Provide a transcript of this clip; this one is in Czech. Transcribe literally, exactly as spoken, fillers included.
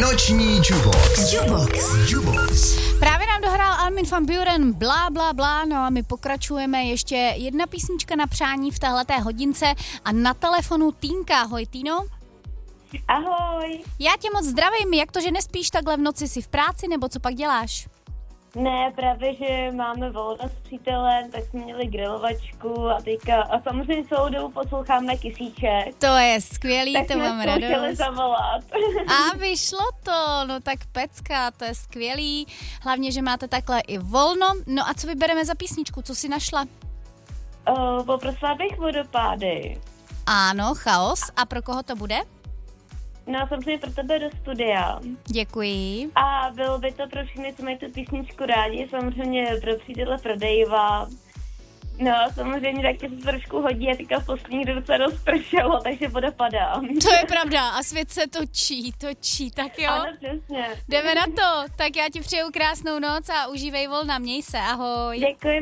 Noční Jubox. Jubox. Jubox. Právě nám dohrál Armin van Buuren Blá, blá, blá, no a my pokračujeme. Ještě jedna písnička na přání v téhleté hodince a na telefonu Týnka. Ahoj, Týno. Ahoj. Já tě moc zdravím, jak to, že nespíš takhle v noci, jsi v práci nebo co pak děláš? Ne, právě, že máme volno s přítelem, tak jsme měli grilovačku a teďka, a samozřejmě celou dobu posloucháme Kysíček. To je skvělý, tak to mám radost. Tak jsme zavolat. A vyšlo to, no tak pecka, to je skvělý. Hlavně, že máte takhle i volno. No a co vybereme za písničku, co jsi našla? Uh, poprosila bych Vodopády. Ano, Chaos. A pro koho to bude? No samozřejmě pro tebe do studia. Děkuji. A bylo by to pro všechny, co mají tu písničku rádi, samozřejmě pro přítele pro Davea. No samozřejmě taky se trošku hodí a teďka v poslední době se rozpršelo, takže vodopadá. To je pravda a svět se točí, točí, tak jo. Ano, přesně. Jdeme na to, tak já ti přeju krásnou noc a užívej volna, měj se, ahoj. Děkuji.